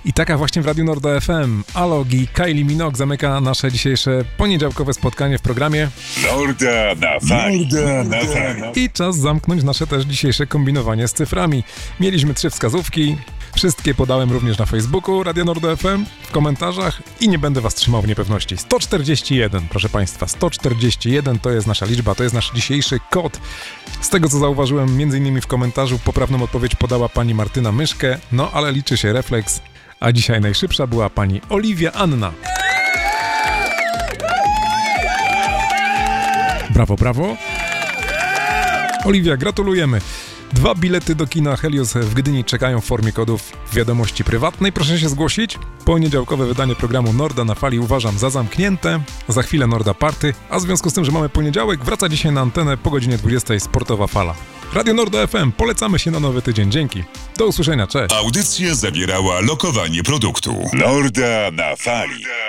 I taka właśnie w Radiu Norda FM Alok i Kylie Minogue zamyka nasze dzisiejsze poniedziałkowe spotkanie w programie Norda na fali. I czas zamknąć nasze też dzisiejsze kombinowanie z cyframi. Mieliśmy 3 wskazówki, wszystkie podałem również na Facebooku Radia Norda FM, w komentarzach i nie będę was trzymał w niepewności. 141, proszę państwa, 141 to jest nasza liczba, to jest nasz dzisiejszy kod. Z tego co zauważyłem, między innymi w komentarzu poprawną odpowiedź podała pani Martyna Myszkę, no ale liczy się refleks, a dzisiaj najszybsza była pani Oliwia Anna. Brawo, brawo. Oliwia, gratulujemy. 2 bilety do kina Helios w Gdyni czekają w formie kodów wiadomości prywatnej. Proszę się zgłosić. Poniedziałkowe wydanie programu Norda na fali uważam za zamknięte. Za chwilę Norda Party, a w związku z tym, że mamy poniedziałek, wraca dzisiaj na antenę po godzinie 20 Sportowa Fala. Radio Norda FM, polecamy się na nowy tydzień. Dzięki. Do usłyszenia, cześć. Audycję zawierała lokowanie produktu. Norda na fali.